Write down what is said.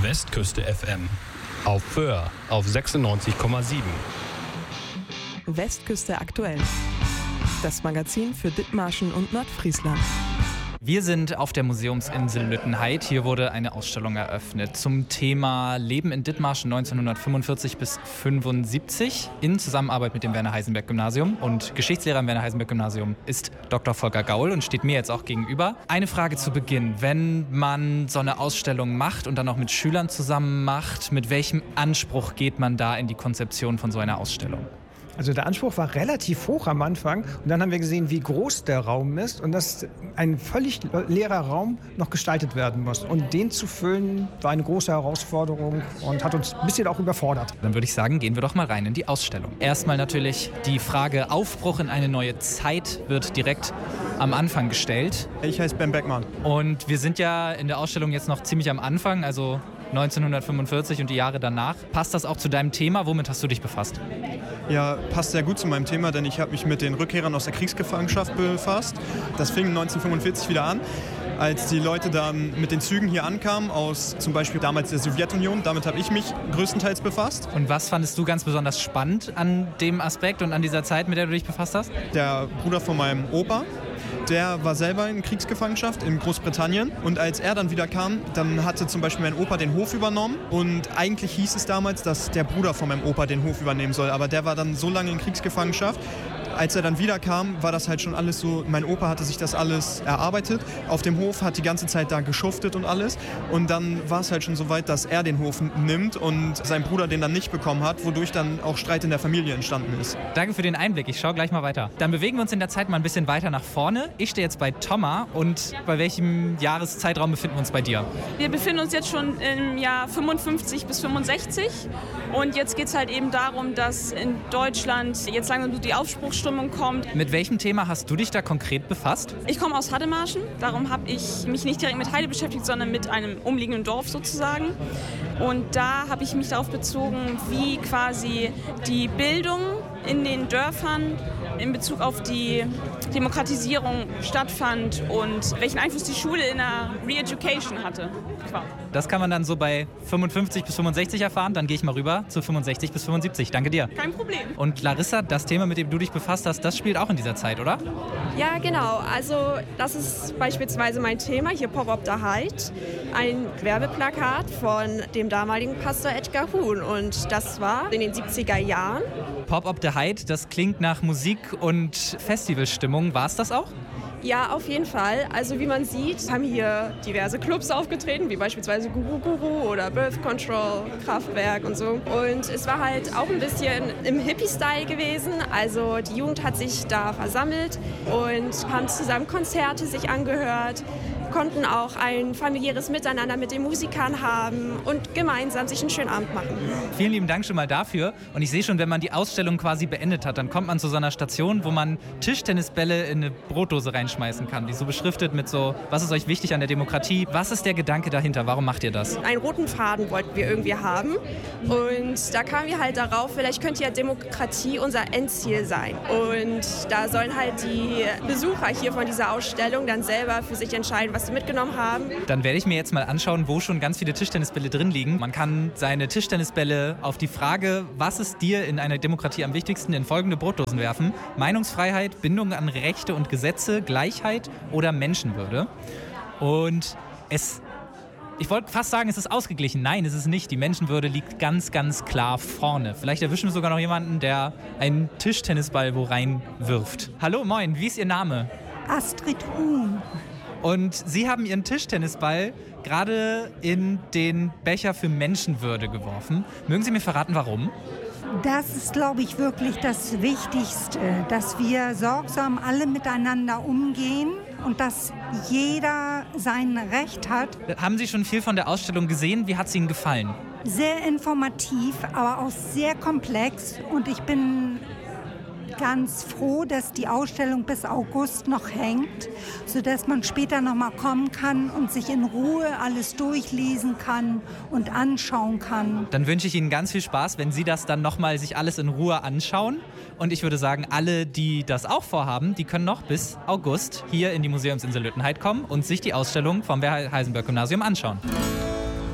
Westküste FM. Auf Föhr auf 96,7. Westküste aktuell. Das Magazin für Dithmarschen und Nordfriesland. Wir sind auf der Museumsinsel Lüttenheid. Hier wurde eine Ausstellung eröffnet zum Thema Leben in Dithmarschen 1945 bis 1975 in Zusammenarbeit mit dem Werner-Heisenberg-Gymnasium. Und Geschichtslehrer im Werner-Heisenberg-Gymnasium ist Dr. Volker Gaul und steht mir jetzt auch gegenüber. Eine Frage zu Beginn. Wenn man so eine Ausstellung macht und dann auch mit Schülern zusammen macht, mit welchem Anspruch geht man da in die Konzeption von so einer Ausstellung? Also der Anspruch war relativ hoch am Anfang und dann haben wir gesehen, wie groß der Raum ist und dass ein völlig leerer Raum noch gestaltet werden muss. Und den zu füllen war eine große Herausforderung und hat uns ein bisschen auch überfordert. Dann würde ich sagen, gehen wir doch mal rein in die Ausstellung. Erstmal natürlich die Frage Aufbruch in eine neue Zeit wird direkt am Anfang gestellt. Ich heiße Ben Beckmann. Und wir sind ja in der Ausstellung jetzt noch ziemlich am Anfang, also 1945 und die Jahre danach. Passt das auch zu deinem Thema? Womit hast du dich befasst? Ja, passt sehr gut zu meinem Thema, denn ich habe mich mit den Rückkehrern aus der Kriegsgefangenschaft befasst. Das fing 1945 wieder an, als die Leute dann mit den Zügen hier ankamen, aus zum Beispiel damals der Sowjetunion. Damit habe ich mich größtenteils befasst. Und was fandest du ganz besonders spannend an dem Aspekt und an dieser Zeit, mit der du dich befasst hast? Der Bruder von meinem Opa, der war selber in Kriegsgefangenschaft in Großbritannien und als er dann wieder kam, dann hatte zum Beispiel mein Opa den Hof übernommen und eigentlich hieß es damals, dass der Bruder von meinem Opa den Hof übernehmen soll, aber der war dann so lange in Kriegsgefangenschaft. Als er dann wieder kam, war das halt schon alles so, mein Opa hatte sich das alles erarbeitet, auf dem Hof, hat die ganze Zeit da geschuftet und alles und dann war es halt schon so weit, dass er den Hof nimmt und sein Bruder den dann nicht bekommen hat, wodurch dann auch Streit in der Familie entstanden ist. Danke für den Einblick, ich schaue gleich mal weiter. Dann bewegen wir uns in der Zeit mal ein bisschen weiter nach vorne. Ich stehe jetzt bei Thomas und bei welchem Jahreszeitraum befinden wir uns bei dir? Wir befinden uns jetzt schon im Jahr 55 bis 65 und jetzt geht es halt eben darum, dass in Deutschland jetzt langsam die Aufbruchsstimmung kommt. Mit welchem Thema hast du dich da konkret befasst? Ich komme aus Haddemarschen, darum habe ich mich nicht direkt mit Heide beschäftigt, sondern mit einem umliegenden Dorf sozusagen. Und da habe ich mich darauf bezogen, wie quasi die Bildung in den Dörfern in Bezug auf die Demokratisierung stattfand und welchen Einfluss die Schule in der Re-Education hatte. Das kann man dann so bei 55 bis 65 erfahren. Dann gehe ich mal rüber zu 65 bis 75. Danke dir. Kein Problem. Und Larissa, das Thema, mit dem du dich befasst hast, das spielt auch in dieser Zeit, oder? Ja, genau. Also das ist beispielsweise mein Thema, hier Pop-Up the Hyde. Ein Werbeplakat von dem damaligen Pastor Edgar Huhn. Und das war in den 70er Jahren. Pop-Up the Hyde, das klingt nach Musik und Festivalstimmung. War es das auch? Ja, auf jeden Fall. Also wie man sieht, haben hier diverse Clubs aufgetreten, wie beispielsweise Guru Guru oder Birth Control, Kraftwerk und so. Und es war halt auch ein bisschen im Hippie-Style gewesen. Also die Jugend hat sich da versammelt und haben zusammen Konzerte sich angehört, konnten auch ein familiäres Miteinander mit den Musikern haben und gemeinsam sich einen schönen Abend machen. Vielen lieben Dank schon mal dafür. Und ich sehe schon, wenn man die Ausstellung quasi beendet hat, dann kommt man zu so einer Station, wo man Tischtennisbälle in eine Brotdose reinschmeißen kann, die so beschriftet mit so, was ist euch wichtig an der Demokratie? Was ist der Gedanke dahinter? Warum macht ihr das? Einen roten Faden wollten wir irgendwie haben und da kamen wir halt darauf, vielleicht könnte ja Demokratie unser Endziel sein. Und da sollen halt die Besucher hier von dieser Ausstellung dann selber für sich entscheiden, was sie mitgenommen haben. Dann werde ich mir jetzt mal anschauen, wo schon ganz viele Tischtennisbälle drin liegen. Man kann seine Tischtennisbälle auf die Frage, was ist dir in einer Demokratie am wichtigsten, in folgende Brotdosen werfen. Meinungsfreiheit, Bindung an Rechte und Gesetze, Gleichheit oder Menschenwürde. Und ich wollte fast sagen, es ist ausgeglichen. Nein, es ist nicht. Die Menschenwürde liegt ganz, ganz klar vorne. Vielleicht erwischen wir sogar noch jemanden, der einen Tischtennisball wo reinwirft. Hallo, moin, wie ist Ihr Name? Astrid Huhn. Und Sie haben Ihren Tischtennisball gerade in den Becher für Menschenwürde geworfen. Mögen Sie mir verraten, warum? Das ist, glaube ich, wirklich das Wichtigste, dass wir sorgsam alle miteinander umgehen und dass jeder sein Recht hat. Haben Sie schon viel von der Ausstellung gesehen? Wie hat es Ihnen gefallen? Sehr informativ, aber auch sehr komplex. Und ich bin ganz froh, dass die Ausstellung bis August noch hängt, sodass man später noch mal kommen kann und sich in Ruhe alles durchlesen kann und anschauen kann. Dann wünsche ich Ihnen ganz viel Spaß, wenn Sie das dann noch mal sich alles in Ruhe anschauen. Und ich würde sagen, alle, die das auch vorhaben, die können noch bis August hier in die Museumsinsel Lüttenheid kommen und sich die Ausstellung vom Werner-Heisenberg-Gymnasium anschauen.